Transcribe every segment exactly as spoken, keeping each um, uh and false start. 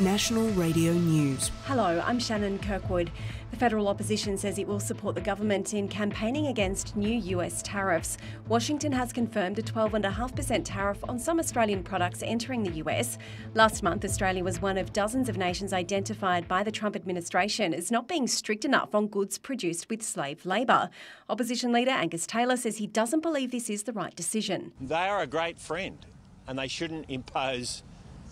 National Radio News. Hello, I'm Shannon Kirkwood. The federal opposition says it will support the government in campaigning against new U S tariffs. Washington has confirmed a twelve point five percent tariff on some Australian products entering the U S. Last month, Australia was one of dozens of nations identified by the Trump administration as not being strict enough on goods produced with slave labour. Opposition leader Angus Taylor says he doesn't believe this is the right decision. They are a great friend and they shouldn't impose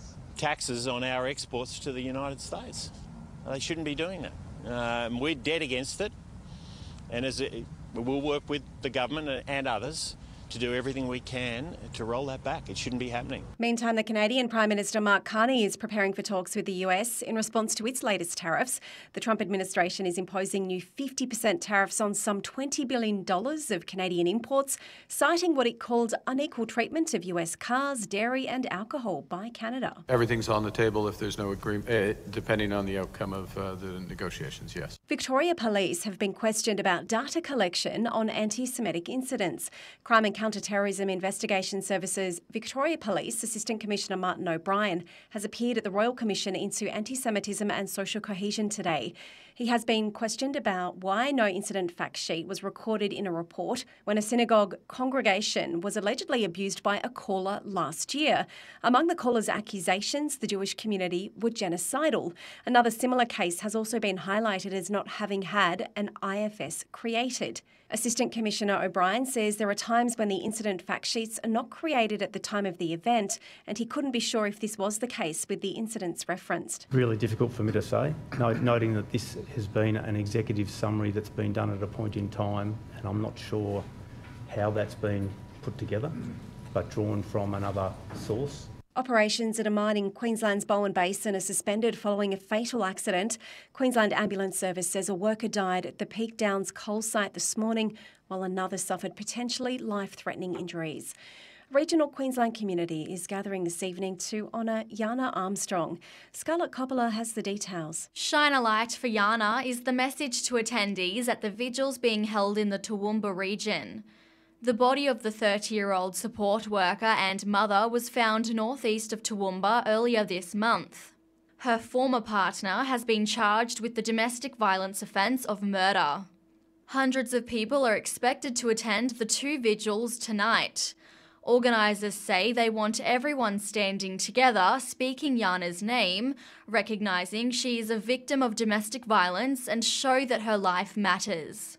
taxes on our exports to the United States. They shouldn't be doing that. Um, we're dead against it, and as it, we'll work with the government and others to do everything we can to roll that back. It shouldn't be happening. Meantime, the Canadian Prime Minister Mark Carney is preparing for talks with the U S in response to its latest tariffs. The Trump administration is imposing new fifty percent tariffs on some twenty billion dollars of Canadian imports, citing what it called unequal treatment of U S cars, dairy and alcohol by Canada. Everything's on the table if there's no agreement, uh, depending on the outcome of uh, the negotiations, yes. Victoria Police have been questioned about data collection on anti-Semitic incidents. Crime and Counter-Terrorism Investigation Services Victoria Police Assistant Commissioner Martin O'Brien has appeared at the Royal Commission into Anti-Semitism and Social Cohesion today. He has been questioned about why no incident fact sheet was recorded in a report when a synagogue congregation was allegedly abused by a caller last year. Among the caller's accusations, the Jewish community were genocidal. Another similar case has also been highlighted as not having had an I F S created. Assistant Commissioner O'Brien says there are times when the incident fact sheets are not created at the time of the event, and he couldn't be sure if this was the case with the incidents referenced. Really difficult for me to say, noting that this has been an executive summary that's been done at a point in time, and I'm not sure how that's been put together, but drawn from another source. Operations at a mine in Queensland's Bowen Basin are suspended following a fatal accident. Queensland Ambulance Service says a worker died at the Peak Downs coal site this morning, while another suffered potentially life-threatening injuries. Regional Queensland community is gathering this evening to honour Yana Armstrong. Scarlett Coppola has the details. Shine a light for Yana is the message to attendees at the vigils being held in the Toowoomba region. The body of the thirty-year-old support worker and mother was found northeast of Toowoomba earlier this month. Her former partner has been charged with the domestic violence offence of murder. Hundreds of people are expected to attend the two vigils tonight. Organisers say they want everyone standing together, speaking Yana's name, recognising she is a victim of domestic violence and show that her life matters.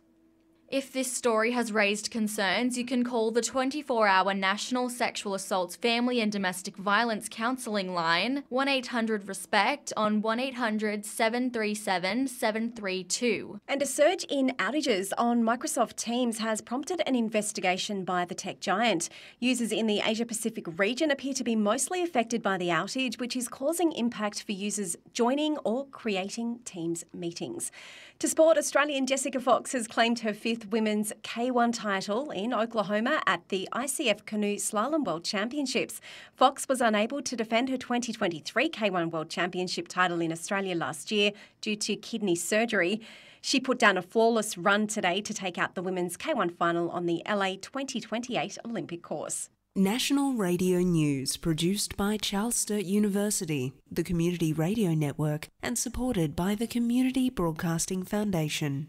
If this story has raised concerns, you can call the twenty-four hour National Sexual Assaults Family and Domestic Violence Counselling line, one eight hundred RESPECT on one eight hundred seven three seven seven three two. And a surge in outages on Microsoft Teams has prompted an investigation by the tech giant. Users in the Asia-Pacific region appear to be mostly affected by the outage, which is causing impact for users joining or creating Teams meetings. To sport, Australian Jessica Fox has claimed her fifth women's K one title in Oklahoma at the I C F Canoe Slalom World Championships. Fox was unable to defend her twenty twenty-three K one World Championship title in Australia last year due to kidney surgery. She put down a flawless run today to take out the women's K one final on the L A twenty twenty-eight Olympic course. National Radio News, produced by Charles Sturt University, the Community Radio Network, and supported by the Community Broadcasting Foundation.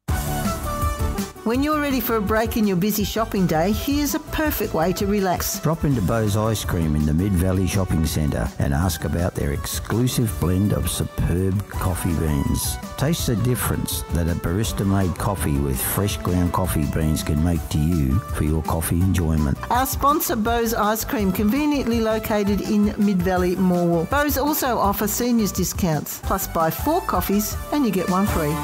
When you're ready for a break in your busy shopping day, here's a perfect way to relax. Drop into Bo's Ice Cream in the Mid-Valley Shopping Centre and ask about their exclusive blend of superb coffee beans. Taste the difference that a barista-made coffee with fresh ground coffee beans can make to you for your coffee enjoyment. Our sponsor, Bo's Ice Cream, conveniently located in Mid-Valley Morwell. Bo's also offer seniors discounts, plus buy four coffees and you get one free.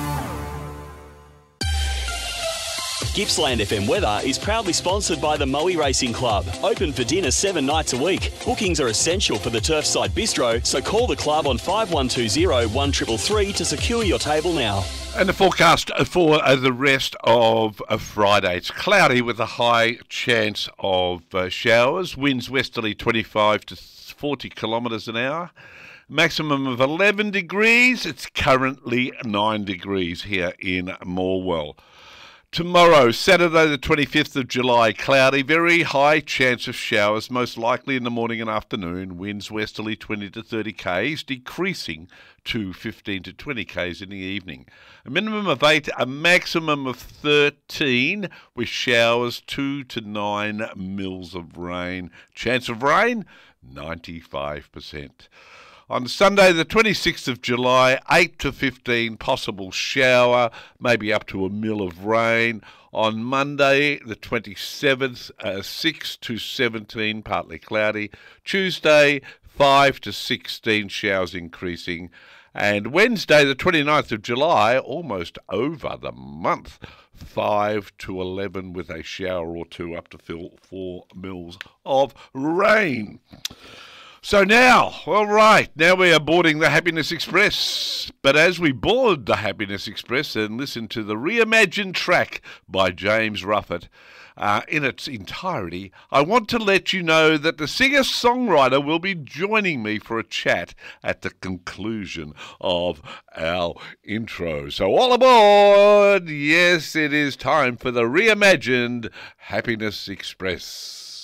Gippsland F M Weather is proudly sponsored by the Moe Racing Club. Open for dinner seven nights a week. Bookings are essential for the Turfside Bistro, so call the club on five one two zero one three three three to secure your table now. And the forecast for uh, the rest of uh, Friday. It's cloudy with a high chance of uh, showers. Winds westerly twenty-five to forty kilometres an hour. Maximum of eleven degrees. It's currently nine degrees here in Morwell. Tomorrow, Saturday the twenty-fifth of July, cloudy, very high chance of showers, most likely in the morning and afternoon. Winds westerly twenty to thirty k's, decreasing to fifteen to twenty k's in the evening. A minimum of eight, a maximum of thirteen, with showers two to nine mils of rain. Chance of rain, ninety-five percent. On Sunday, the twenty-sixth of July, eight to fifteen, possible shower, maybe up to a mil of rain. On Monday, the twenty-seventh, uh, six to seventeen, partly cloudy. Tuesday, five to sixteen, showers increasing. And Wednesday, the twenty-ninth of July, almost over the month, five to eleven with a shower or two, up to fill four mils of rain. So now, all right, now we are boarding the Happiness Express. But as we board the Happiness Express and listen to the reimagined track by James Ruffett uh, in its entirety, I want to let you know that the singer-songwriter will be joining me for a chat at the conclusion of our intro. So all aboard! Yes, it is time for the reimagined Happiness Express.